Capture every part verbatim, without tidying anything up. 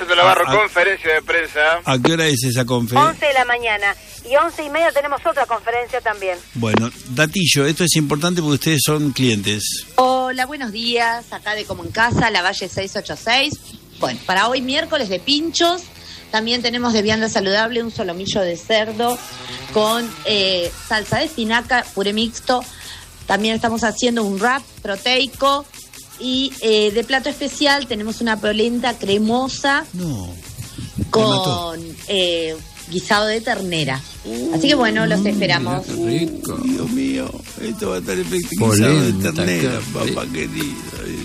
Alberto Navarro, a, conferencia de prensa. ¿A qué hora es esa conferencia? once de la mañana. Y once y media tenemos otra conferencia también. Bueno, datillo, esto es importante porque ustedes son clientes. Hola, buenos días. Acá de Como en Casa, La Valle seiscientos ochenta y seis. Bueno, para hoy miércoles de pinchos, también tenemos de vianda saludable un solomillo de cerdo con eh, salsa de espinaca, puré mixto. También estamos haciendo un wrap proteico. Y eh, de plato especial tenemos una polenta cremosa no, con eh, guisado de ternera. Uh, Así que bueno, los esperamos. Rico. Dios mío, esto va a estar espectacular. Guisado de ternera, papá querido.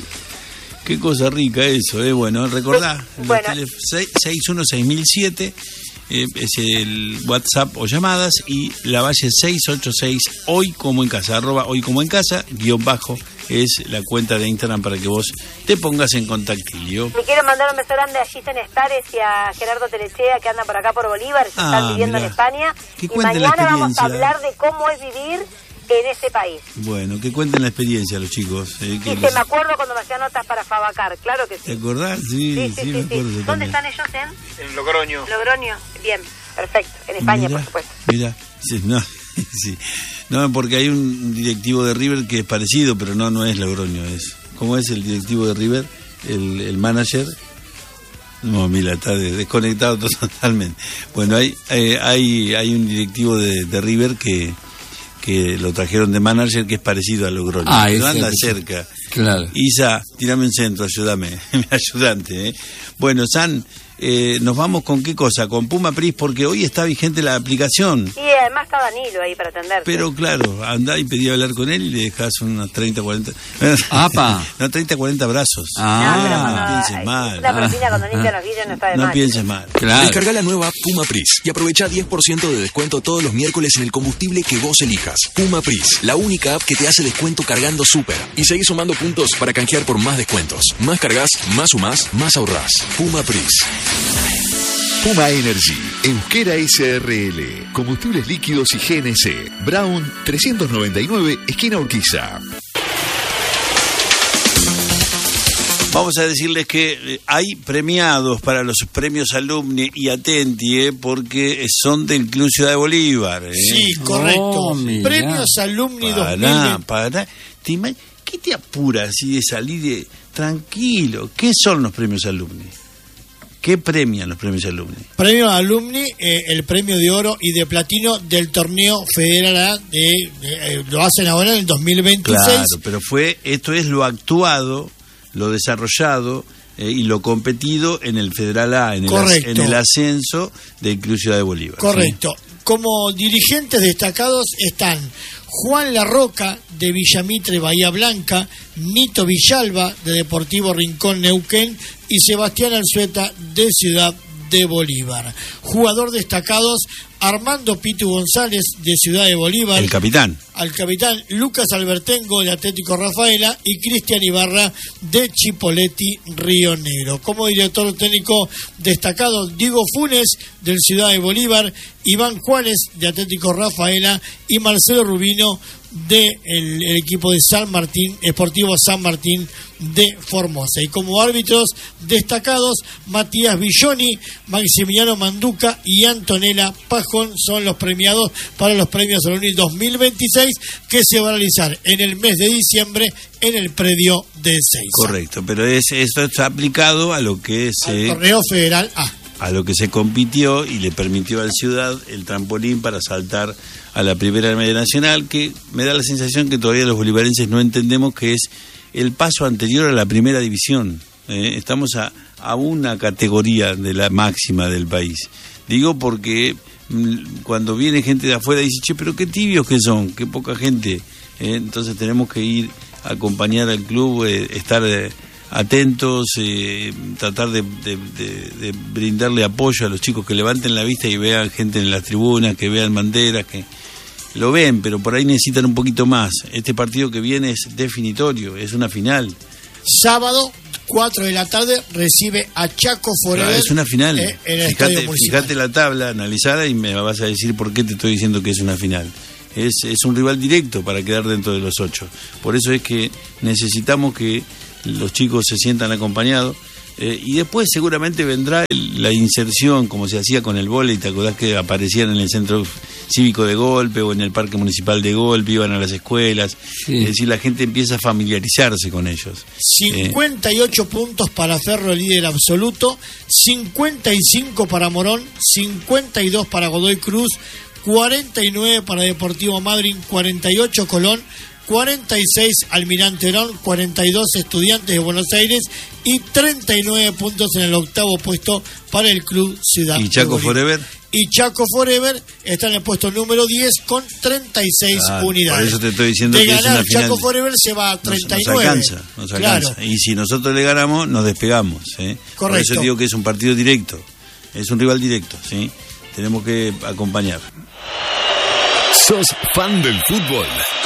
Qué cosa rica eso, ¿eh? Bueno, recordá, bueno. seis uno seis mil siete eh, es el WhatsApp o llamadas, y La Valle seiscientos ochenta y seis, hoy como en casa, arroba hoy como en casa, guión bajo, es la cuenta de Instagram para que vos te pongas en contactillo. Me quiero mandar un beso grande a Giselle Estares y a Gerardo Telechea, que andan por acá por Bolívar, que ah, están viviendo mirá. en España. Que y mañana vamos a hablar de cómo es vivir en ese país. Bueno, que cuenten la experiencia los chicos. Eh, que sí, les... me acuerdo cuando me hacían notas para Fabacar, claro que sí. ¿Te acordás? Sí, sí, sí, sí, sí, me sí. acuerdo. ¿Dónde también. están ellos en? En Logroño. Logroño, bien, perfecto. En España, mirá, por supuesto. Mira, sí, no, sí. No, porque hay un directivo de River que es parecido, pero no, no es Logroño, es... ¿Cómo es el directivo de River? El, el manager... No, mira, está desconectado totalmente. Bueno, hay eh, hay hay un directivo de, de River que que lo trajeron de manager, que es parecido a Logroño. Ah, pero ese, anda ese. cerca. Claro. Isa, tirame en centro, ayúdame, mi ayudante. ¿eh? Bueno, San, eh, nos vamos con qué cosa, con Puma Pris, porque hoy está vigente la aplicación. Y además está Danilo ahí para atenderte. Pero claro, andá y pedí hablar con él y le dejás unos treinta, cuarenta... ¡Apa! No, treinta, cuarenta brazos. Ah, no, pero no cuando, pienses mal. La propina cuando limpia los vidrios no está de No mal. pienses mal. Claro. Descarga la nueva Puma Pris y aprovecha diez por ciento de descuento todos los miércoles en el combustible que vos elijas. Puma Pris, la única app que te hace descuento cargando súper. Y seguís sumando puntos para canjear por más descuentos. Más cargas, más sumás, más ahorrás. Puma Pris. Puma Energy, Euskera S R L, Combustibles Líquidos y G N C, Brown trescientos noventa y nueve, esquina Urquiza. Vamos a decirles que hay premiados para los premios Alumni y Atenti, ¿eh? Porque son del Club Ciudad de Bolívar. ¿eh? Sí, correcto. Oh, Premios Alumni dos mil veinte. Pará, pará. ¿Te ima- ¿Qué te apura así de salir de... Tranquilo, ¿qué son los premios Alumni? ¿Qué premian los premios Alumni? Premio Alumni, eh, el premio de oro y de platino del torneo federal A, eh, eh, lo hacen ahora en el dos mil veintiséis. Claro, pero fue esto es lo actuado, lo desarrollado eh, y lo competido en el Federal A, en el, as- en el ascenso del Club Ciudad de Bolívar. Correcto. ¿Sí? Como dirigentes destacados están Juan Larroca, de Villamitre, Bahía Blanca, Nito Villalba, de Deportivo Rincón, Neuquén, y Sebastián Alzueta, de Ciudad de Bolívar. Jugador destacados, Armando Pitu González, de Ciudad de Bolívar. El capitán. Al capitán Lucas Albertengo, de Atlético Rafaela, y Cristian Ibarra, de Chipoleti, Río Negro. Como director técnico destacado, Diego Funes, del Ciudad de Bolívar, Iván Juárez, de Atlético Rafaela, y Marcelo Rubino, del el equipo de San Martín, Esportivo San Martín de Formosa. Y como árbitros destacados, Matías Villoni, Maximiliano Manduca y Antonella Pajón son los premiados para los premios Alumni dos mil veintiséis, que se va a realizar en el mes de diciembre en el predio de Ezeiza. Correcto, pero es esto está aplicado a lo que se... Al torneo federal A. a lo que se compitió y le permitió al Ciudad el trampolín para saltar a la primera media nacional, que me da la sensación que todavía los bolivarenses no entendemos que es el paso anterior a la primera división. ¿eh? Estamos a, a una categoría de la máxima del país. Digo porque mmm, cuando viene gente de afuera dice, che, pero qué tibios que son, qué poca gente. ¿eh? Entonces tenemos que ir a acompañar al club, eh, estar... Eh, atentos, eh, tratar de, de, de, de brindarle apoyo a los chicos, que levanten la vista y vean gente en las tribunas, que vean banderas, que lo ven, pero por ahí necesitan un poquito más. Este partido que viene es definitorio, es una final. Sábado, cuatro de la tarde, recibe a Chaco Forever. Claro, es una final. Eh, en el fíjate, Estadio Municipal. fíjate la tabla analizada y me vas a decir por qué te estoy diciendo que es una final. Es, es un rival directo para quedar dentro de los ocho. Por eso es que necesitamos que los chicos se sientan acompañados. Eh, y después seguramente vendrá el, la inserción, como se hacía con el vóley, ¿te acordás que aparecían en el centro cívico de golpe o en el parque municipal de golpe, iban a las escuelas? Sí. Es decir, la gente empieza a familiarizarse con ellos. cincuenta y ocho eh. puntos para Ferro, líder absoluto, cincuenta y cinco para Morón, cincuenta y dos para Godoy Cruz, cuarenta y nueve para Deportivo Madryn, cuarenta y ocho Colón, cuarenta y seis Almirante Herón, cuarenta y dos Estudiantes de Buenos Aires y treinta y nueve puntos en el octavo puesto para el Club Ciudad. ¿Y Chaco Forever? Y Chaco Forever está en el puesto número diez con treinta y seis ah, unidades. Por eso te estoy diciendo de que ganar, es una final. Chaco Forever se va a treinta y nueve. Nos, nos alcanza, nos alcanza. Claro. Y si nosotros le ganamos, nos despegamos. ¿eh? Correcto. Por eso digo que es un partido directo, es un rival directo, ¿sí? Tenemos que acompañar. ¿Sos fan del fútbol?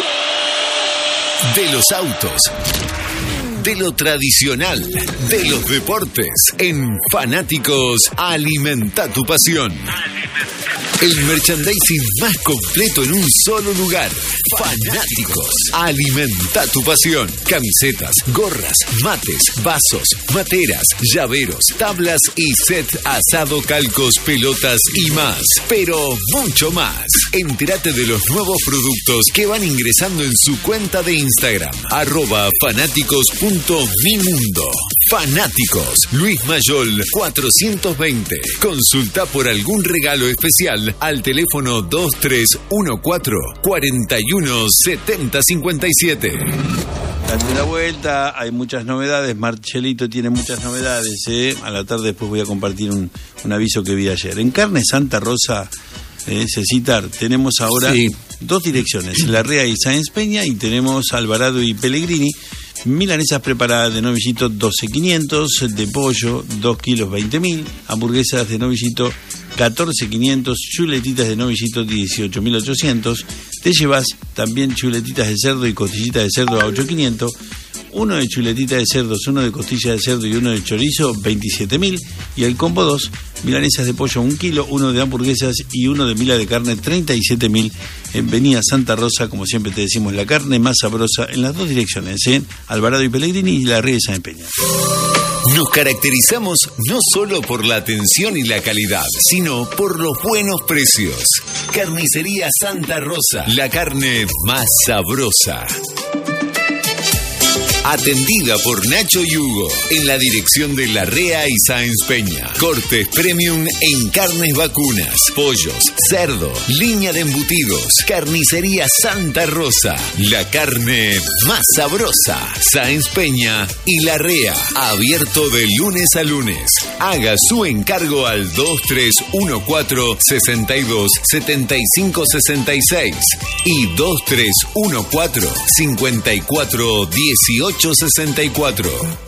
De los autos, de lo tradicional, de los deportes. En Fanáticos, alimenta tu pasión. El merchandising más completo en un solo lugar. Fanáticos, alimenta tu pasión. Camisetas, gorras, mates, vasos, materas, llaveros, tablas y set asado, calcos, pelotas y más. Pero mucho más. Entérate de los nuevos productos que van ingresando en su cuenta de Instagram, arroba fanáticos punto mi mundo. Fanáticos, Luis Mayol cuatrocientos veinte. Consulta por algún regalo especial al teléfono dos tres uno cuatro, cuatro uno siete cero cinco siete. Date la vuelta, hay muchas novedades. Marcelito tiene muchas novedades. ¿eh? A la tarde después voy a compartir un, un aviso que vi ayer. En Carne Santa Rosa, eh, Cecitar, tenemos ahora sí. dos direcciones, Larrea y Sáenz Peña, y tenemos Alvarado y Pellegrini. Milanesas preparadas de novillito doce mil quinientos, de pollo dos kilos veinte mil, hamburguesas de novillito catorce mil quinientos, chuletitas de novillito dieciocho mil ochocientos, te llevas también chuletitas de cerdo y costillitas de cerdo a ocho mil quinientos, uno de chuletita de cerdo, uno de costilla de cerdo y uno de chorizo veintisiete mil, y el combo dos, milanesas de pollo un kilo, uno de hamburguesas y uno de mila de carne treinta y siete mil. En Avenida Santa Rosa, como siempre te decimos, la carne más sabrosa en las dos direcciones, en Alvarado y Pellegrini y la Ría de Sáenz Peña. Nos caracterizamos no solo por la atención y la calidad, sino por los buenos precios. Carnicería Santa Rosa, la carne más sabrosa. Atendida por Nacho y Hugo, en la dirección de Larrea y Sáenz Peña. Cortes premium en carnes vacunas, pollos, cerdo, línea de embutidos. Carnicería Santa Rosa, la carne más sabrosa. Sáenz Peña y Larrea, abierto de lunes a lunes. Haga su encargo al dos tres uno cuatro, seis dos, siete cinco seis seis y dos tres uno cuatro, cinco cuatro uno ocho sesenta y cuatro.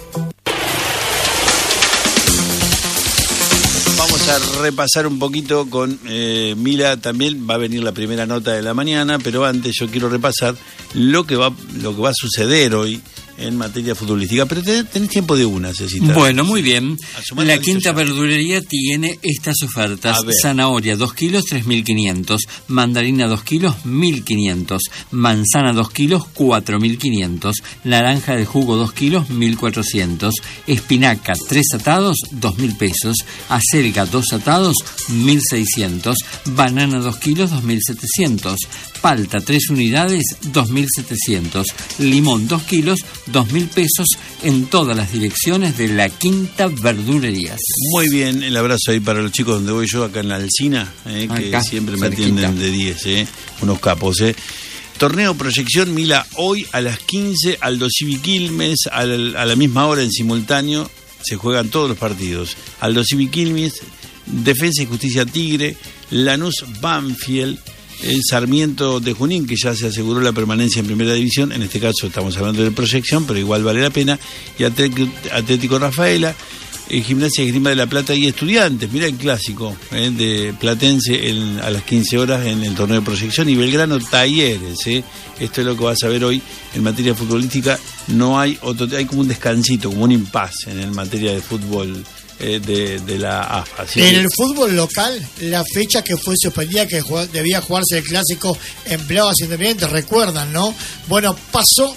Vamos a repasar un poquito con eh, Mila. También va a venir la primera nota de la mañana, pero antes yo quiero repasar lo que va lo que va a suceder hoy en materia futbolística. Pero tenés, tenés tiempo de una, Cecita. Bueno, muy bien. La Quinta Verdulería tiene estas ofertas. Zanahoria dos kilos, tres mil quinientos. Mandarina dos kilos, mil quinientos. Manzana dos kilos, cuatro mil quinientos. Naranja de jugo dos kilos, mil cuatrocientos. Espinaca tres atados, dos mil pesos. Acelga dos atados, mil seiscientos. Banana dos kilos, dos mil setecientos. Palta tres unidades, dos mil setecientos. Limón dos kilos, dos mil pesos en todas las direcciones de la Quinta Verdulerías. Muy bien, el abrazo ahí para los chicos donde voy yo, acá en la Alsina, eh, que acá, siempre me cerquita. Atienden de diez, eh, unos capos. Eh. Torneo Proyección Mila, hoy a las quince, Aldo Civi Quilmes, al, a la misma hora en simultáneo, se juegan todos los partidos. Aldo Civi Quilmes, Defensa y Justicia Tigre, Lanús Banfield, el Sarmiento de Junín, que ya se aseguró la permanencia en primera división, en este caso estamos hablando de proyección, pero igual vale la pena, y Atlético, Atlético Rafaela, eh, Gimnasia y Esgrima de la Plata y Estudiantes, mira el clásico eh, de Platense en, a las quince horas en el torneo de proyección, y Belgrano Talleres, eh. Esto es lo que vas a ver hoy en materia futbolística. No hay otro, hay como un descansito, como un impasse en, en materia de fútbol. Eh, de, de la A F A. ¿Sí? En el fútbol local, la fecha que fue suspendida, que jug- debía jugarse el clásico Empleados Independientes, recuerdan, ¿no? Bueno, pasó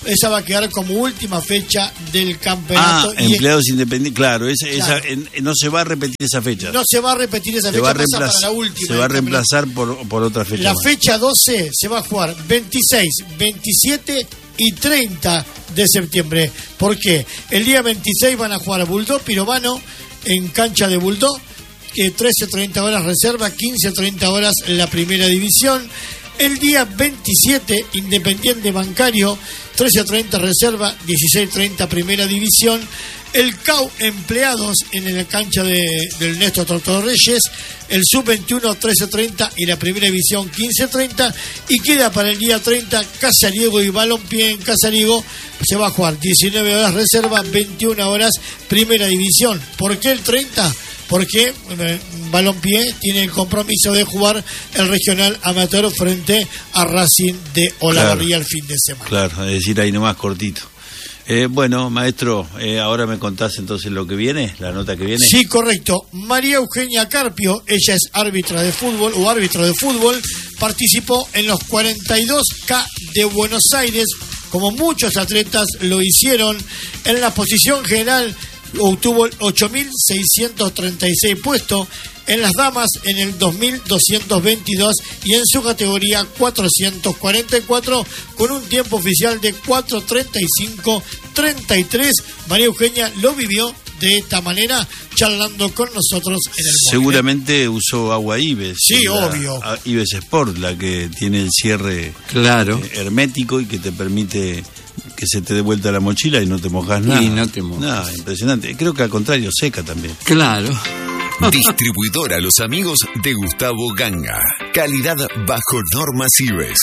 esa va a quedar como última fecha del campeonato. Ah, y empleados es... independientes, claro, esa, claro. Esa, en, no se va a repetir esa fecha. No se va a repetir esa se fecha, pasa para la última. Se va a reemplazar por, por otra fecha. La más. fecha doce se va a jugar veintiséis, veintisiete y treinta de septiembre. ¿Por qué? El día veintiséis van a jugar a Bulldog Pirobano en cancha de Bulldog, que trece a treinta horas reserva, quince a treinta horas la primera división. El día veintisiete, Independiente Bancario, trece a treinta reserva, dieciséis a treinta primera división. El C A U Empleados en la cancha de, del Néstor Tortoro Reyes. El sub veintiuno, trece a treinta y la primera división, quince a treinta. Y queda para el día treinta, Casariego y Balompié en Casariego. Se va a jugar diecinueve horas reserva, veintiuna horas primera división. ¿Por qué el treinta? Porque eh, Balompié tiene el compromiso de jugar el regional amateur frente a Racing de Olavarría claro, el fin de semana. Claro, es decir, ahí nomás cortito. Eh, bueno, maestro, eh, ahora me contás entonces lo que viene, la nota que viene. Sí, correcto. María Eugenia Carpio, ella es árbitra de fútbol o árbitro de fútbol, participó en los cuarenta y dos K de Buenos Aires, como muchos atletas lo hicieron. En la posición general obtuvo el ocho mil seiscientos treinta y seis puesto, en las damas en el dos mil doscientos veintidós y en su categoría cuatrocientos cuarenta y cuatro con un tiempo oficial de cuatro treinta y cinco treinta y tres. María Eugenia lo vivió de esta manera charlando con nosotros en el móvil. Seguramente usó agua Ives. Sí, la, obvio. Ives Sport, la que tiene el cierre claro. eh, hermético y que te permite que se te dé vuelta la mochila y no te mojas nada. Y no te mojas. Nada, impresionante. Creo que al contrario, seca también. Claro. Distribuidora Los Amigos de Gustavo Ganga. Calidad bajo normas Ives.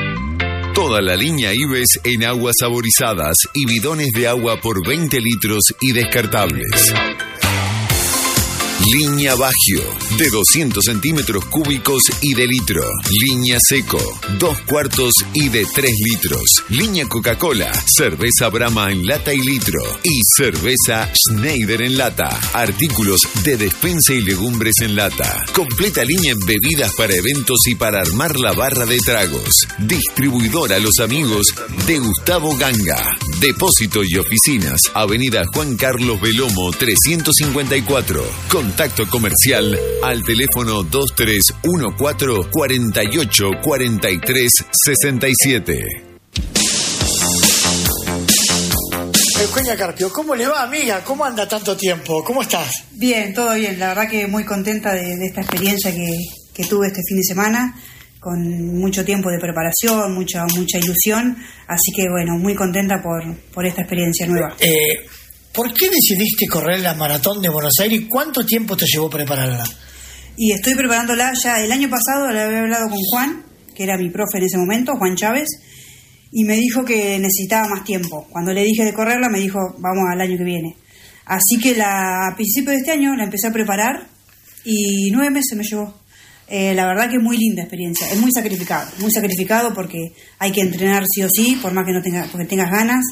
Toda la línea Ives en aguas saborizadas y bidones de agua por veinte litros y descartables. Línea Bagio, de doscientos centímetros cúbicos y de litro. Línea Seco, dos cuartos y de tres litros. Línea Coca-Cola, cerveza Brahma en lata y litro. Y cerveza Schneider en lata. Artículos de despensa y legumbres en lata. Completa línea en bebidas para eventos y para armar la barra de tragos. Distribuidora Los Amigos de Gustavo Ganga. Depósito y oficinas, Avenida Juan Carlos Belomo trescientos cincuenta y cuatro. Contacto comercial al teléfono dos tres uno cuatro, cuatro ocho, cuatro tres, seis siete. Eugenia Carpio, ¿cómo le va, amiga? ¿Cómo anda tanto tiempo? ¿Cómo estás? Bien, todo bien. La verdad que muy contenta de, de esta experiencia que, que tuve este fin de semana, con mucho tiempo de preparación, mucha mucha ilusión. Así que, bueno, muy contenta por, por esta experiencia nueva. Eh... ¿Por qué decidiste correr la maratón de Buenos Aires y cuánto tiempo te llevó prepararla? Y estoy preparándola ya el año pasado, le había hablado con Juan, que era mi profe en ese momento, Juan Chávez, y me dijo que necesitaba más tiempo. Cuando le dije de correrla, me dijo, vamos al año que viene. Así que la, a principios de este año la empecé a preparar y nueve meses me llevó. Eh, la verdad que es muy linda experiencia, es muy sacrificado, muy sacrificado porque hay que entrenar sí o sí, por más que no tengas, porque tengas ganas.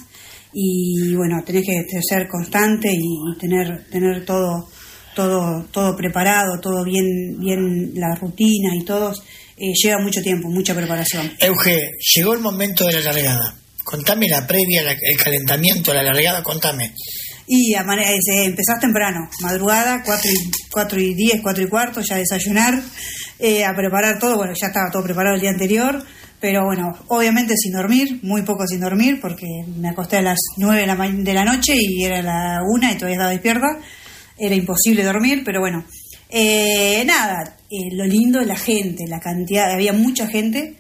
Y bueno, tenés que ser constante y, y tener tener todo todo todo preparado, todo bien bien la rutina y todo, eh, lleva mucho tiempo, mucha preparación. Euge, llegó el momento de la largada. Contame la previa, la, el calentamiento, la largada, contame. Y a manera, eh, empezás temprano, madrugada, cuatro y diez, cuatro y cuarto, ya desayunar, eh, a preparar todo. Bueno, ya estaba todo preparado el día anterior. Pero bueno, obviamente sin dormir, muy poco sin dormir, porque me acosté a las nueve de la, ma- de la noche y era la una y todavía estaba despierta. Era imposible dormir, pero bueno. Eh, nada, eh, lo lindo es la gente, la cantidad, había mucha gente.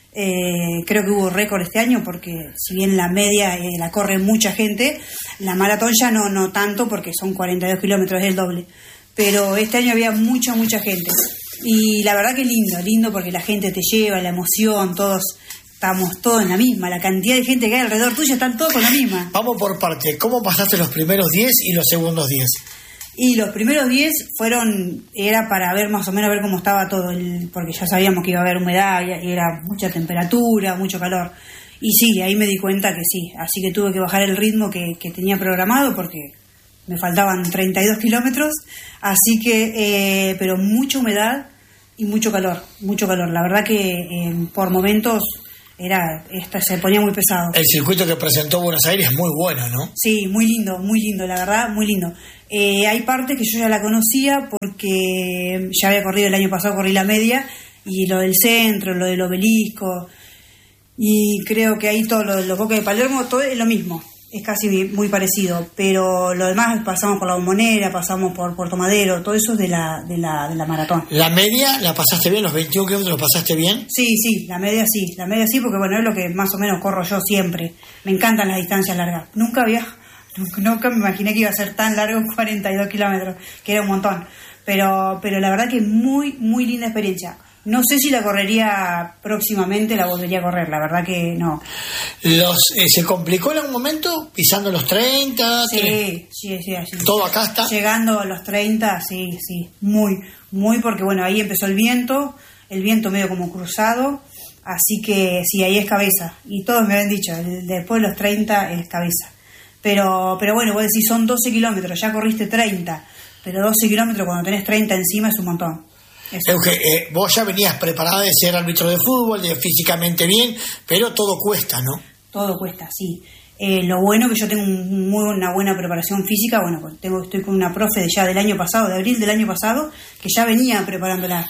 Eh, creo que hubo récord este año, porque si bien la media eh, la corre mucha gente, la maratón ya no, no tanto, porque son cuarenta y dos kilómetros, es el doble. Pero este año había mucha, mucha gente. Y la verdad que lindo, lindo porque la gente te lleva, la emoción, todos estamos todos en la misma, la cantidad de gente que hay alrededor tuyo están todos con la misma. Vamos por parte, ¿cómo pasaste los primeros diez y los segundos diez? Y los primeros diez fueron, era para ver más o menos ver cómo estaba todo, el, porque ya sabíamos que iba a haber humedad y era mucha temperatura, mucho calor. Y sí, ahí me di cuenta que sí, así que tuve que bajar el ritmo que, que tenía programado porque me faltaban treinta y dos kilómetros, así que, eh, pero mucha humedad y mucho calor, mucho calor. La verdad que eh, por momentos era esta, se ponía muy pesado. El circuito que presentó Buenos Aires es muy bueno, ¿no? Sí, muy lindo, muy lindo, la verdad, muy lindo. Eh, hay partes que yo ya la conocía porque ya había corrido el año pasado, corrí la media, y lo del centro, lo del obelisco, y creo que ahí todo lo de los Boca de Palermo, todo es lo mismo, es casi muy parecido, pero lo demás pasamos por la Bombonera, pasamos por Puerto Madero, todo eso es de la, de la, de la maratón. ¿La media la pasaste bien? ¿Los veintiún kilómetros los pasaste bien? Sí, sí, la media sí, la media sí, porque bueno, es lo que más o menos corro yo siempre. Me encantan las distancias largas. Nunca había, nunca me imaginé que iba a ser tan largo, cuarenta y dos kilómetros, que era un montón. Pero, pero la verdad que muy, muy linda experiencia. No sé si la correría próximamente, la volvería a correr, la verdad que no. Los eh, ¿Se complicó en algún momento pisando los treinta? Sí, sí, sí, sí, sí. ¿Todo acá está? Llegando a los treinta, sí, sí, muy, muy, porque bueno, ahí empezó el viento, el viento medio como cruzado, así que sí, ahí es cabeza. Y todos me habían dicho, el, después de los treinta es cabeza. Pero, pero bueno, vos decís, son doce kilómetros, ya corriste treinta, pero doce kilómetros cuando tenés treinta encima es un montón. Euge, eh, vos ya venías preparada de ser árbitro de fútbol, de físicamente bien, pero todo cuesta, ¿no? Todo cuesta, sí. Eh, lo bueno que yo tengo un, muy, una buena preparación física, bueno, pues tengo, estoy con una profe de ya del año pasado, de abril del año pasado, que ya venía preparándola.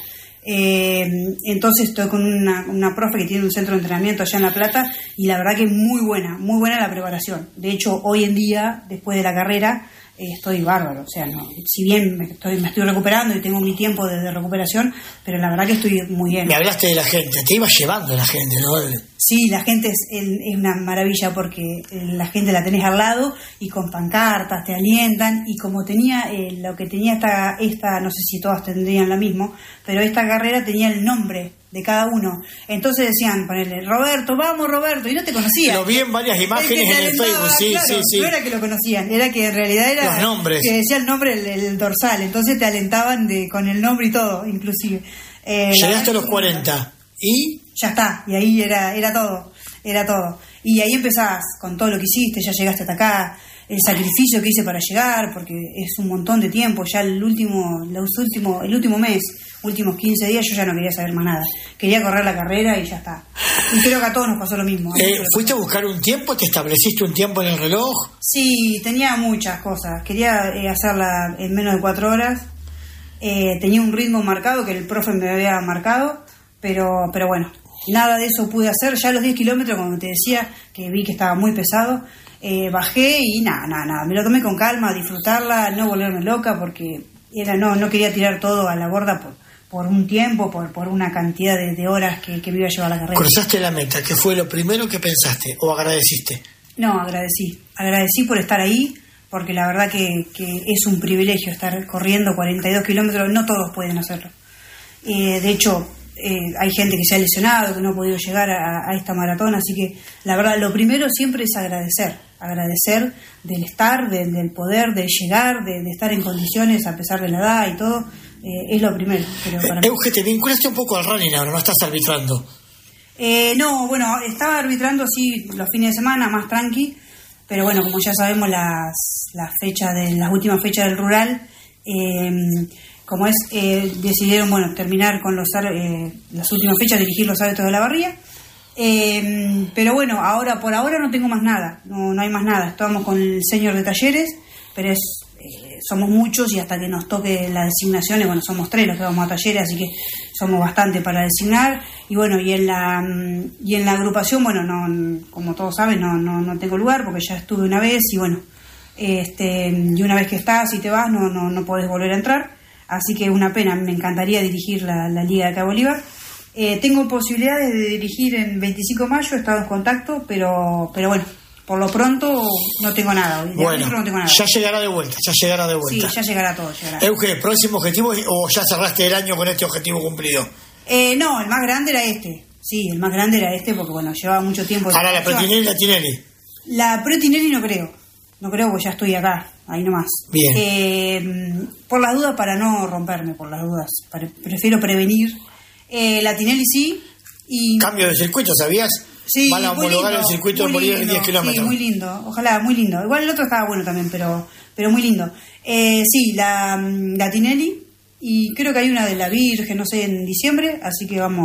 Eh, entonces estoy con una, una profe que tiene un centro de entrenamiento allá en La Plata, y la verdad que es muy buena, muy buena la preparación. De hecho, hoy en día, después de la carrera, estoy bárbaro, o sea, no, si bien me estoy, me estoy recuperando y tengo mi tiempo de, de recuperación, pero la verdad que estoy muy bien. Me hablaste de la gente, te ibas llevando la gente, ¿no? Sí, la gente es, es una maravilla porque la gente la tenés al lado y con pancartas te alientan, y como tenía eh, lo que tenía esta, esta, no sé si todas tendrían la misma, pero esta carrera tenía el nombre de cada uno. Entonces decían, ponele, Roberto, vamos Roberto, y no te conocían. Lo vi en varias imágenes en el Facebook, sí, claro, sí, sí. No era que lo conocían, era que en realidad era los nombres. Que decía el nombre, el, el dorsal, entonces te alentaban de con el nombre y todo, inclusive. Eh, Llegaste a los cuarenta, ¿y? Ya está, y ahí era, era todo, era todo. Y ahí empezás con todo lo que hiciste, ya llegaste hasta acá, el sacrificio que hice para llegar, porque es un montón de tiempo, ya el último, los último, el último mes, últimos quince días yo ya no quería saber más nada. Quería correr la carrera y ya está. Y creo que a todos nos pasó lo mismo. Eh, ¿Fuiste a buscar un tiempo? ¿Te estableciste un tiempo en el reloj? Sí, tenía muchas cosas. Quería eh, hacerla en menos de cuatro horas. Eh, tenía un ritmo marcado que el profe me había marcado, pero, pero bueno, nada de eso pude hacer. Ya a los diez kilómetros, como te decía, que vi que estaba muy pesado, eh, bajé y nada, nada, nada. Me lo tomé con calma, disfrutarla, no volverme loca, porque era no no quería tirar todo a la borda por, por un tiempo, por, por una cantidad de, de horas que, que me iba a llevar la carrera. ¿Cruzaste la meta? ¿Qué fue lo primero que pensaste o agradeciste? No, agradecí. Agradecí por estar ahí, porque la verdad que, que es un privilegio estar corriendo cuarenta y dos kilómetros, no todos pueden hacerlo. Eh, de hecho, eh, hay gente que se ha lesionado, que no ha podido llegar a, a esta maratón, así que la verdad, lo primero siempre es agradecer, agradecer del estar, del, del poder, de llegar, de, de estar en condiciones a pesar de la edad y todo, eh, es lo primero. Pero para eh, Euge, te vinculaste un poco al running ahora, no estás arbitrando. Eh, no, bueno, estaba arbitrando sí los fines de semana, más tranqui, pero bueno, como ya sabemos las, las fechas de las últimas fechas del rural, eh, como es, eh, decidieron bueno terminar con los eh, las últimas fechas, dirigir los árbitros de la barría, eh, pero bueno, ahora por ahora no tengo más nada, no, no hay más nada, estamos con el señor de talleres, pero es eh, somos muchos y hasta que nos toque las designaciones, bueno, somos tres los que vamos a talleres, así que somos bastante para designar, y bueno, y en la y en la agrupación, bueno, no, como todos saben, no, no, no tengo lugar porque ya estuve una vez y bueno, este y una vez que estás y te vas no, no, no podés volver a entrar, así que es una pena, me encantaría dirigir la, la Liga de acá Bolívar. Eh, tengo posibilidades de dirigir en veinticinco de mayo, he estado en contacto, pero pero bueno, por lo pronto no tengo nada. De bueno, no tengo nada. Ya llegará de vuelta, ya llegará de vuelta. Sí, ya llegará todo. Llegará. Euge, ¿próximo objetivo o ya cerraste el año con este objetivo cumplido? Eh, no, el más grande era este. Sí, el más grande era este porque, bueno, llevaba mucho tiempo. Ahora la Pretinelli y la Tinelli. La Pretinelli no creo. No creo porque ya estoy acá, ahí nomás. Bien. Eh, por las dudas, para no romperme, por las dudas. Para, prefiero prevenir. Eh, la Tinelli sí. Y... Cambio de circuito, ¿sabías? Sí, van a homologar el circuito de Bolívar en diez kilómetros. Sí, muy lindo, ojalá, muy lindo. Igual el otro estaba bueno también, pero pero muy lindo. Eh, sí, la, la Tinelli, y creo que hay una de la Virgen, no sé, en diciembre, así que vamos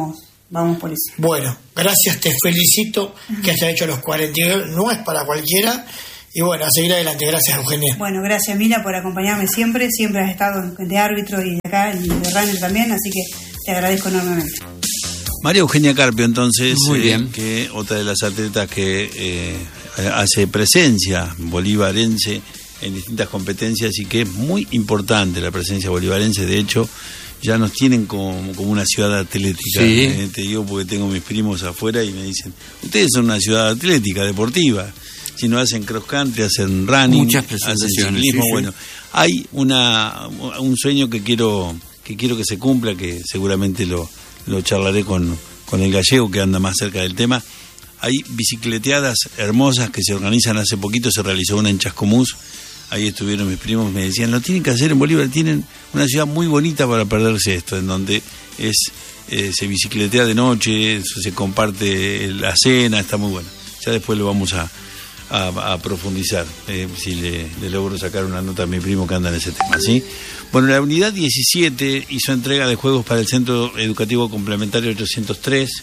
vamos por eso. Bueno, gracias, te felicito que hayas hecho los cuarenta y dos, no es para cualquiera. Y bueno, a seguir adelante. Gracias, Eugenia. Bueno, gracias, Mila, por acompañarme siempre. Siempre has estado de árbitro y de acá, y de runner también, así que te agradezco enormemente. María Eugenia Carpio, entonces, Muy bien. Eh, que otra de las atletas que eh, hace presencia bolivarense en distintas competencias y que es muy importante la presencia bolivarense. De hecho, ya nos tienen como, como una ciudad atlética. Sí. Eh, te digo porque tengo mis primos afuera y me dicen, ustedes son una ciudad atlética, deportiva. Si no hacen cross country, hacen running, muchas hacen ciclismo. Sí, sí. Bueno, hay una un sueño que quiero que quiero que se cumpla, que seguramente lo, lo charlaré con, con el gallego que anda más cerca del tema. Hay bicicleteadas hermosas que se organizan. Hace poquito se realizó una en Chascomús. Ahí estuvieron mis primos, me decían, lo tienen que hacer en Bolívar, tienen una ciudad muy bonita para perderse esto, en donde es eh, se bicicletea de noche, se comparte la cena, está muy bueno. Ya después lo vamos a A, a profundizar, eh, si le, le logro sacar una nota a mi primo que anda en ese tema, ¿sí? Bueno, la unidad diecisiete hizo entrega de juegos para el Centro Educativo Complementario ochocientos tres.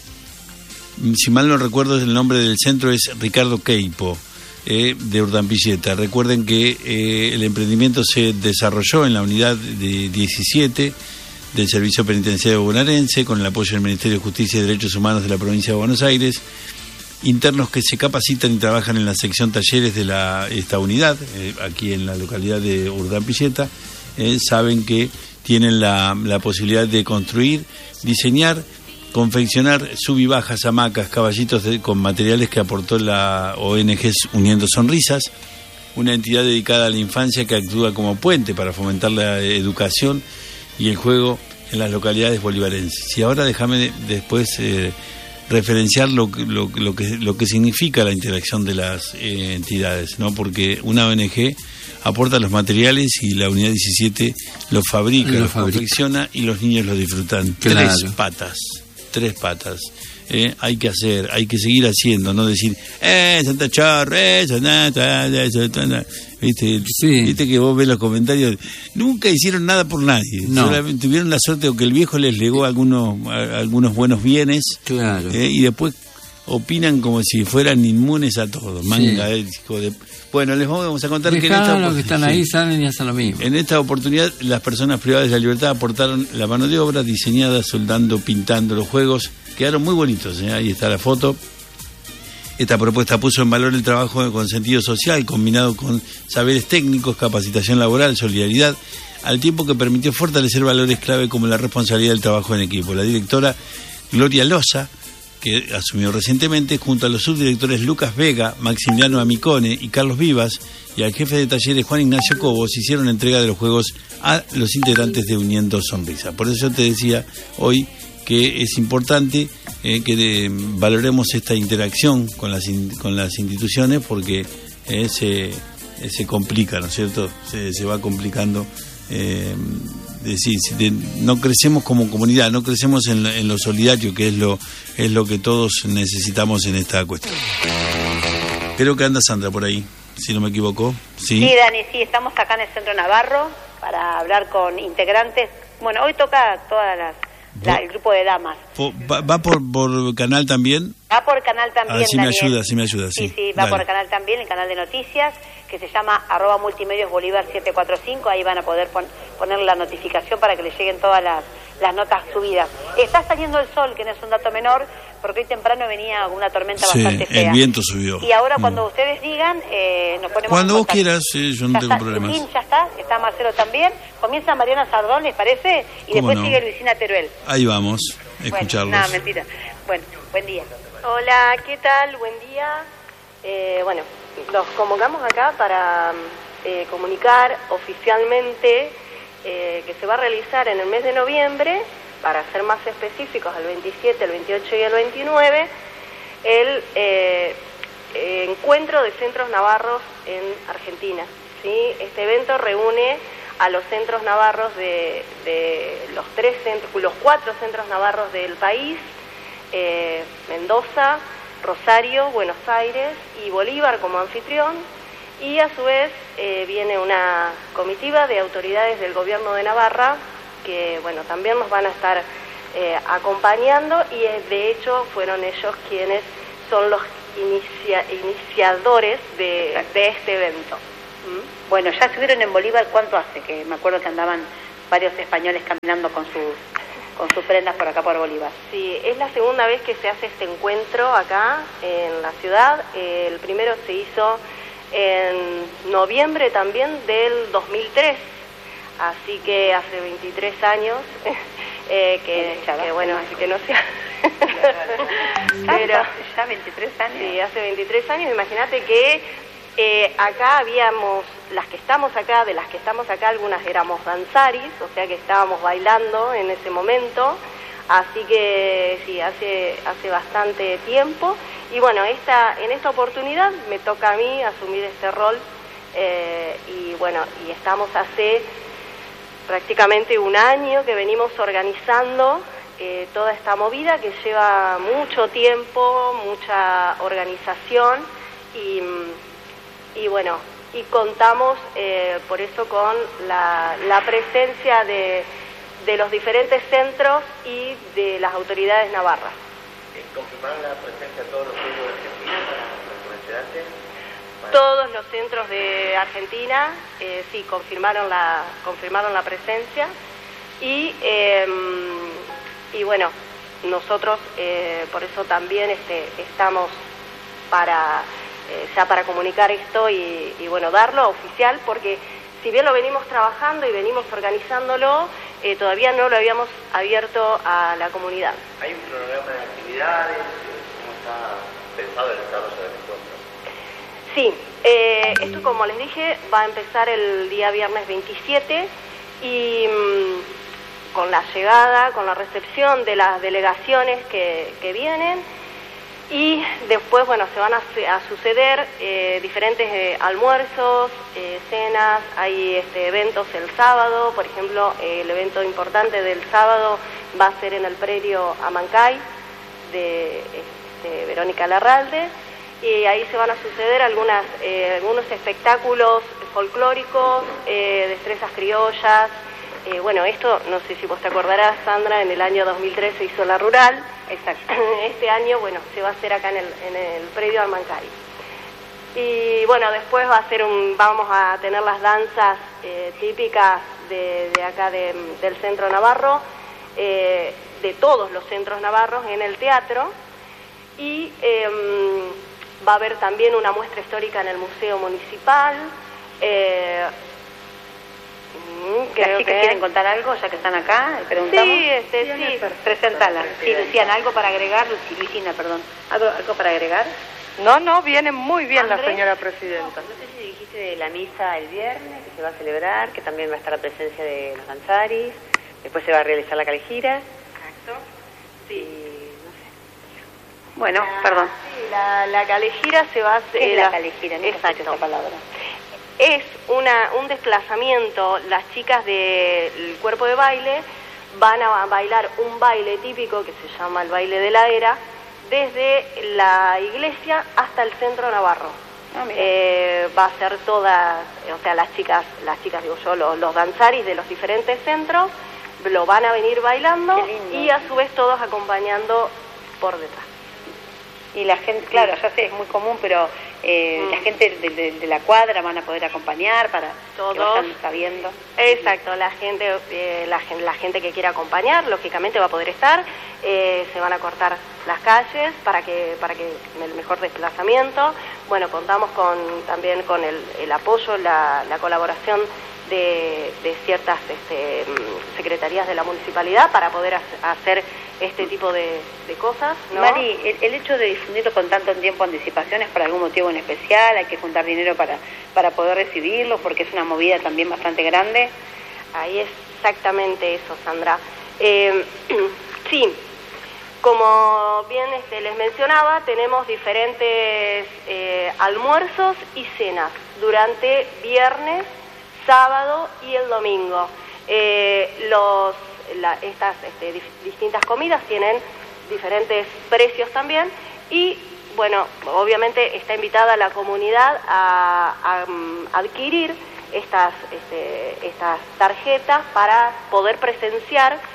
Si mal no recuerdo, el nombre del centro es Ricardo Queipo, eh, de Urdampilleta. Recuerden que eh, el emprendimiento se desarrolló en la unidad de diecisiete del Servicio Penitenciario Bonaerense, con el apoyo del Ministerio de Justicia y Derechos Humanos de la Provincia de Buenos Aires. Internos que se capacitan y trabajan en la sección talleres de la esta unidad, eh, aquí en la localidad de Urdampilleta, eh, saben que tienen la, la posibilidad de construir, diseñar, confeccionar subibajas, hamacas, caballitos de, con materiales que aportó la O N G Uniendo Sonrisas, una entidad dedicada a la infancia que actúa como puente para fomentar la educación y el juego en las localidades bolivarenses. Y ahora déjame después Eh, referenciar lo, lo, lo que lo que significa la interacción de las eh, entidades, ¿no? Porque una O N G aporta los materiales y la unidad diecisiete los fabrica, lo los fabrica. confecciona y los niños los disfrutan. Claro. Tres patas, tres patas. Eh, hay que hacer, hay que seguir haciendo, no decir, eh, Santa Chorro, eh, Santa, ¿viste? Sí. Viste que vos ves los comentarios, nunca hicieron nada por nadie, No. solamente tuvieron la suerte de que el viejo les legó algunos, a- algunos buenos bienes, Claro. eh, y después opinan como si fueran inmunes a todo, manga, eh, hijo de... Bueno, les vamos a contar que en esta Dejalo, que están ahí, sí. salen y hacen lo mismo. En esta oportunidad, las personas privadas de la libertad aportaron la mano de obra diseñada, soldando, pintando los juegos. Quedaron muy bonitos, ¿eh? Ahí está la foto. Esta propuesta puso en valor el trabajo con sentido social, combinado con saberes técnicos, capacitación laboral, solidaridad, al tiempo que permitió fortalecer valores clave como la responsabilidad del trabajo en equipo. La directora Gloria Loza, que asumió recientemente, junto a los subdirectores Lucas Vega, Maximiliano Amicone y Carlos Vivas, y al jefe de talleres Juan Ignacio Cobos, hicieron entrega de los juegos a los integrantes de Uniendo Sonrisa. Por eso yo te decía hoy que es importante eh, que de, valoremos esta interacción con las in, con las instituciones, porque eh, se, eh, se complica, ¿no es cierto? Se, se va complicando. Eh, decir, de, no crecemos como comunidad, no crecemos en, en lo solidario, que es lo es lo que todos necesitamos en esta cuestión. Creo que anda Sandra por ahí, si no me equivoco. Sí, Sí, Dani, sí, estamos acá en el Centro Navarro para hablar con integrantes. Bueno, hoy toca todas las, la, el grupo de damas. Po- va, va por, por canal también. Va por canal también, Ah, sí me Daniel. ayuda, sí me ayuda, sí. Sí, sí, va Dale. por canal también, el canal de noticias, que se llama arroba multimedios Bolívar siete cuatro cinco. Ahí van a poder pon, poner la notificación para que les lleguen todas las, las notas subidas. Está saliendo el sol, que no es un dato menor, porque hoy temprano venía una tormenta Sí, bastante fea. el viento subió. Y ahora cuando Mm. ustedes digan, eh, nos ponemos Cuando en vos contacto. quieras, eh, yo no Ya tengo está, problemas. Lin ya está, está Marcelo también. Comienza Mariana Sardón, ¿les parece? Y ¿Cómo después no? sigue Luisina Teruel. Ahí vamos, a escucharlos. Bueno, nada, mentira. Bueno, buen día. Hola, ¿qué tal? Buen día. Eh, bueno, los convocamos acá para eh, comunicar oficialmente eh, que se va a realizar en el mes de noviembre, para ser más específicos, el veintisiete, el veintiocho y el veintinueve, el eh, eh, encuentro de centros navarros en Argentina. ¿Sí? Este evento reúne a los centros navarros de, de los tres centros, los cuatro centros navarros del país, eh, Mendoza, Rosario, Buenos Aires y Bolívar como anfitrión, y a su vez eh, viene una comitiva de autoridades del gobierno de Navarra que, bueno, también nos van a estar eh, acompañando, y eh, de hecho fueron ellos quienes son los inicia, iniciadores de, de este evento. ¿Mm? Bueno, ya estuvieron en Bolívar, ¿cuánto hace? Que me acuerdo que andaban varios españoles caminando con sus con sus prendas por acá por Bolívar. Sí, es la segunda vez que se hace este encuentro acá en la ciudad. El primero se hizo en noviembre también del dos mil tres, así que hace veintitrés años eh, que, que bueno, así que no sé. Pero ya veintitrés años. Sí, hace veintitrés años. Imagínate que eh, acá habíamos, las que estamos acá, de las que estamos acá, algunas éramos danzaris, o sea que estábamos bailando en ese momento, así que sí, hace hace bastante tiempo. Y bueno, esta en esta oportunidad me toca a mí asumir este rol, eh, y bueno, y estamos hace prácticamente un año que venimos organizando eh, toda esta movida que lleva mucho tiempo, mucha organización, y, y bueno, y contamos eh, por eso con la, la presencia de, de los diferentes centros y de las autoridades navarras. ¿Confirmaron la presencia de todos los centros de Argentina para mencionarte? Todos los centros de Argentina, eh, sí, confirmaron la confirmaron la presencia, y eh, y bueno, nosotros eh, por eso también este estamos para eh, ya para comunicar esto y, y bueno, darlo oficial, porque si bien lo venimos trabajando y venimos organizándolo, eh, todavía no lo habíamos abierto a la comunidad. ¿Hay un cronograma de actividades? ¿Cómo está pensado el desarrollo del encuentro? Sí, eh, esto, como les dije, va a empezar el día viernes veintisiete, y mmm, con la llegada, con la recepción de las delegaciones que, que vienen, y después, bueno, se van a, a suceder eh, diferentes eh, almuerzos, eh, cenas, hay este, eventos el sábado, por ejemplo, eh, el evento importante del sábado va a ser en el predio Amancay de este, Verónica Larralde, y ahí se van a suceder algunas eh, algunos espectáculos folclóricos, eh, destrezas criollas. Eh, bueno, esto, no sé si vos te acordarás, Sandra, en el año dos mil tres se hizo la rural. Exacto. Este año, bueno, se va a hacer acá en el, en el predio Almancay. Y bueno, después va a ser un, vamos a tener las danzas eh, típicas de, de acá de, del centro navarro, eh, de todos los centros navarros en el teatro, y eh, va a haber también una muestra histórica en el Museo Municipal. Eh, Creo ¿Las chicas que... quieren contar algo, ya que están acá? Preguntamos. Sí, este, sí. Presentala. Sí, decían algo para agregar, Luisina, perdón. ¿Algo, algo para agregar? No, no, viene muy bien ¿Andrés? La señora presidenta. No, no sé si dijiste de la misa el viernes, que se va a celebrar, que también va a estar la presencia de los danzaris, después se va a realizar la calejira. Exacto. Sí. Y, no sé. Bueno, la, perdón. Sí, la, la calejira se va a hacer... ¿Qué es la calejira? No exacto. Esa palabra. Es una, un desplazamiento. Las chicas del cuerpo de baile van a bailar un baile típico que se llama el baile de la era, desde la iglesia hasta el centro navarro. Ah, eh, va a ser todas, o sea, las chicas, las chicas digo yo, los, los danzaris de los diferentes centros lo van a venir bailando y a su vez todos acompañando por detrás. Y la gente, claro, ya sé, es muy común, pero eh, mm. la gente de, de, de la cuadra van a poder acompañar para todos que vayan sabiendo. Exacto, la gente, eh, la, la gente que quiera acompañar, lógicamente va a poder estar. Eh, se van a cortar las calles para que para que el mejor desplazamiento. Bueno, contamos con también con el, el apoyo, la, la colaboración de, de ciertas este, secretarías de la municipalidad para poder hacer este tipo de, de cosas, ¿no? Mari, el, el hecho de difundirlo con tanto tiempo anticipación es por algún motivo en especial, hay que juntar dinero para, para poder recibirlo, porque es una movida también bastante grande. Ahí es exactamente eso, Sandra. Eh, sí, como bien este, les mencionaba, tenemos diferentes eh, almuerzos y cenas durante viernes, sábado y el domingo. Eh, los La, estas este, dif, distintas comidas tienen diferentes precios también, y bueno, obviamente está invitada la comunidad a, a, a adquirir estas, este, estas tarjetas para poder presenciar,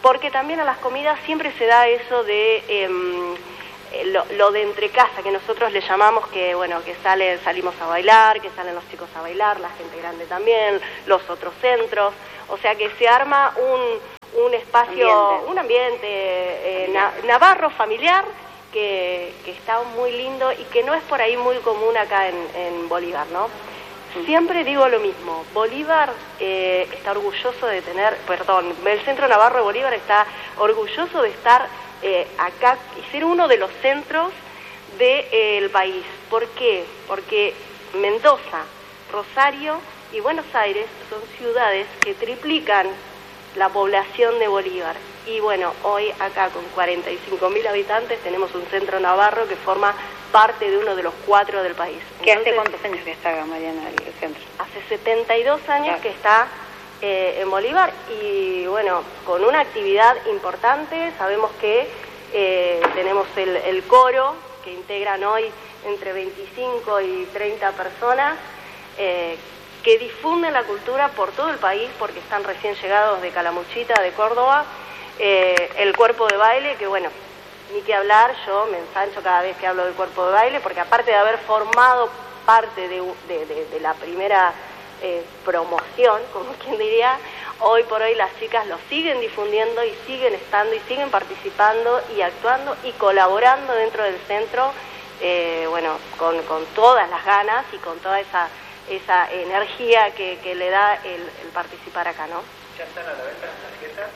porque también a las comidas siempre se da eso de eh, lo, lo de entre casa, que nosotros le llamamos que, bueno, que sale, salimos a bailar, que salen los chicos a bailar, la gente grande también, los otros centros, o sea que se arma un, un espacio, ambiente. un ambiente eh, na, navarro, familiar, que, que está muy lindo y que no es por ahí muy común acá en, en Bolívar, ¿no? Siempre digo lo mismo, Bolívar eh, está orgulloso de tener, perdón, el Centro Navarro de Bolívar está orgulloso de estar eh, acá y ser uno de los centros del eh, país. ¿Por qué? Porque Mendoza, Rosario y Buenos Aires son ciudades que triplican la población de Bolívar. Y bueno, hoy acá con cuarenta y cinco mil habitantes tenemos un centro navarro que forma parte de uno de los cuatro del país. ¿Qué hace cuántos años que está, Mariana, el centro? Hace setenta y dos años claro. que está eh, en Bolívar y bueno, con una actividad importante. Sabemos que eh, tenemos el, el coro que integran hoy entre veinticinco y treinta personas eh, que difunden la cultura por todo el país porque están recién llegados de Calamuchita, de Córdoba. Eh, el cuerpo de baile, que bueno, ni que hablar, yo me ensancho cada vez que hablo del cuerpo de baile, porque aparte de haber formado parte de, de, de, de la primera eh, promoción, como quien diría, hoy por hoy las chicas lo siguen difundiendo y siguen estando y siguen participando y actuando y colaborando dentro del centro, eh, bueno, con, con todas las ganas y con toda esa, esa energía que, que le da el, el participar acá, ¿no? ¿Ya están a la venta las tarjetas?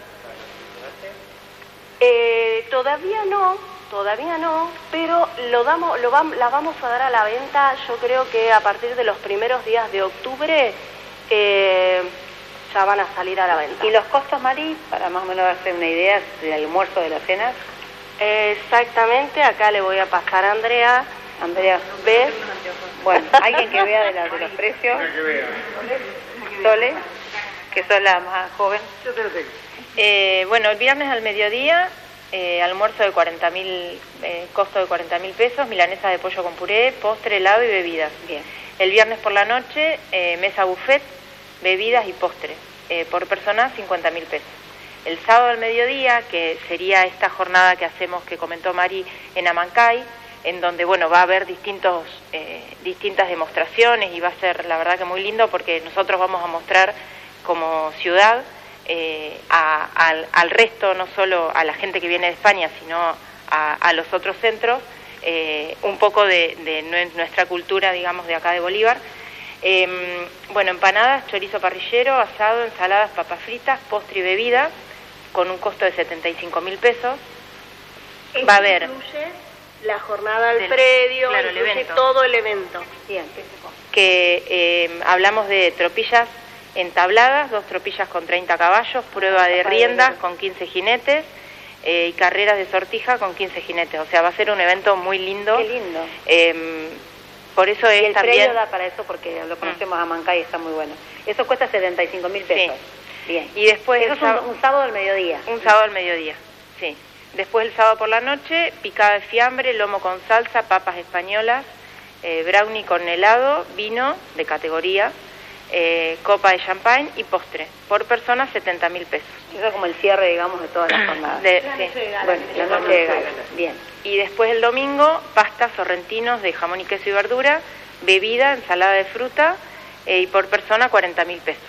Eh, todavía no, todavía no, pero lo damos, lo vam, la vamos a dar a la venta, yo creo que a partir de los primeros días de octubre eh, ya van a salir a la venta. ¿Y los costos, Mari, para más o menos darse una idea del almuerzo, de la cena? Eh, exactamente, acá le voy a pasar a Andrea. Andrea, ¿ves? Bueno, alguien que vea de, la, de los precios. Sole, que sos la más joven. Yo te lo tengo. Eh, bueno, el viernes al mediodía, eh, almuerzo de cuarenta mil, eh, costo de cuarenta mil pesos, milanesa de pollo con puré, postre, helado y bebidas. Bien. El viernes por la noche, eh, mesa buffet, bebidas y postre, eh, por persona cincuenta mil pesos. El sábado al mediodía, que sería esta jornada que hacemos, que comentó Mari, en Amancay, en donde, bueno, va a haber distintos, eh, distintas demostraciones y va a ser, la verdad que muy lindo, porque nosotros vamos a mostrar como ciudad Eh, a, al, al resto, no solo a la gente que viene de España, sino a, a los otros centros, eh, un poco de, de nuestra cultura, digamos, de acá de Bolívar. Eh, bueno, empanadas, chorizo parrillero, asado, ensaladas, papas fritas, postre y bebida, con un costo de setenta y cinco mil pesos. Esto va a haber incluye la jornada al predio, claro, incluye el evento. todo el evento. Bien. Que eh, hablamos de tropillas entabladas, dos tropillas con treinta caballos, prueba de riendas con quince jinetes eh, y carreras de sortija con quince jinetes. O sea, va a ser un evento muy lindo. Qué lindo. Eh, por eso es y el también... predio da para eso porque lo conocemos mm. a Mancay y está muy bueno. Eso cuesta setenta y cinco mil pesos. Sí. Bien. Y después... Eso es un, un sábado al mediodía. Un sábado al mediodía, sí. Después el sábado por la noche, picada de fiambre, lomo con salsa, papas españolas, eh, brownie con helado, vino de categoría, Eh, copa de champán y postre, por persona setenta mil pesos. Eso es como el cierre, digamos, de todas las jornadas. De, la sí. noche de gala. Bueno, la noche de gala. Bien. Y después el domingo, pastas sorrentinos de jamón y queso y verdura, bebida, ensalada de fruta eh, y por persona cuarenta mil pesos.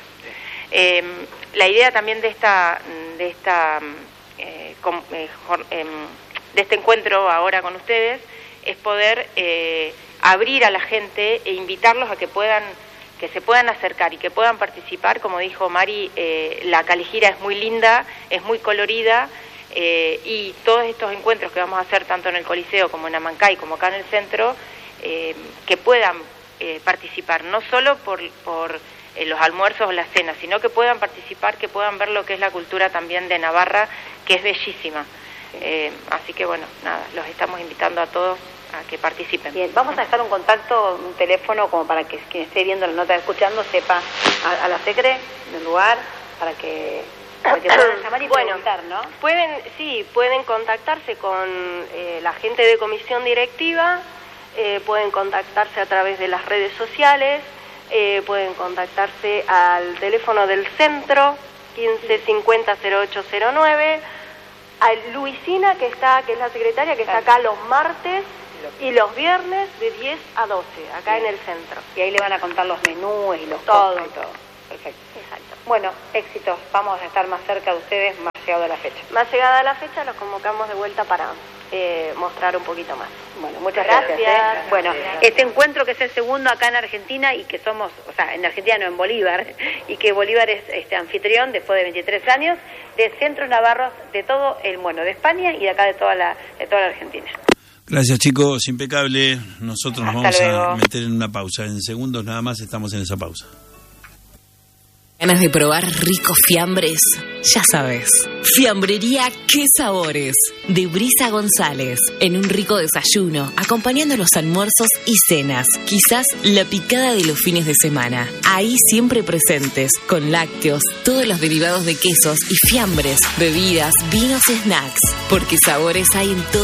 Eh, la idea también de esta de esta eh, com, eh, jor, eh, de este encuentro ahora con ustedes es poder eh, abrir a la gente e invitarlos a que puedan que se puedan acercar y que puedan participar. Como dijo Mari, eh, la Calijira es muy linda, es muy colorida, eh, y todos estos encuentros que vamos a hacer tanto en el Coliseo como en Amancay como acá en el centro, eh, que puedan eh, participar, no solo por, por eh, los almuerzos o las cenas, sino que puedan participar, que puedan ver lo que es la cultura también de Navarra, que es bellísima. Eh, así que bueno, nada, los estamos invitando a todos a que participen. Bien, vamos a dejar un contacto, un teléfono, como para que quien esté viendo la nota, escuchando, sepa a, a la secre del lugar, para que, para que puedan llamar y bueno, preguntar, ¿no? Pueden, sí, pueden contactarse con eh, la gente de comisión directiva, eh, pueden contactarse a través de las redes sociales, eh, pueden contactarse al teléfono del centro, quince cincuenta cero ocho cero nueve. A Luisina, que está, que es la secretaria, que está acá los martes y los viernes de diez a doce, acá en el centro. Y ahí le van a contar los menús y los todo costos y todo. Perfecto. Exacto. Bueno, éxitos. Vamos a estar más cerca de ustedes más llegado a la fecha. Más llegada la fecha los convocamos de vuelta para eh, mostrar un poquito más. Bueno, muchas gracias. Gracias. ¿eh? Bueno, este encuentro que es el segundo acá en Argentina y que somos, o sea, en Argentina no, en Bolívar, y que Bolívar es este anfitrión después de veintitrés años de centros navarros de todo el, bueno, de España y de acá de toda la, de toda la Argentina. Gracias, chicos, impecable. Nosotros nos Hasta vamos luego. a meter en una pausa. En segundos nada más estamos en esa pausa. ¿Ganas de probar ricos fiambres? Ya sabes. Fiambrería Qué Sabores, de Brisa González. En un rico desayuno, acompañando los almuerzos y cenas. Quizás la picada de los fines de semana. Ahí siempre presentes, con lácteos, todos los derivados de quesos y fiambres, bebidas, vinos y snacks. Porque sabores hay en todo.